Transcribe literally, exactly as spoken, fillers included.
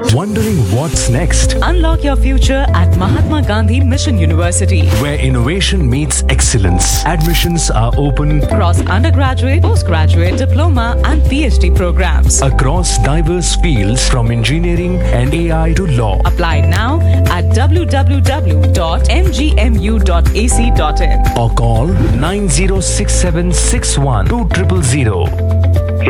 Wondering what's next? Unlock your future at Mahatma Gandhi Mission University. Where innovation meets excellence. Admissions are open Across undergraduate, postgraduate, diploma, and PhD programs. across diverse fields from engineering and A I to law. Apply now at w w w dot m g m u dot a c dot in. Or call nine zero six seven six one two zero zero zero.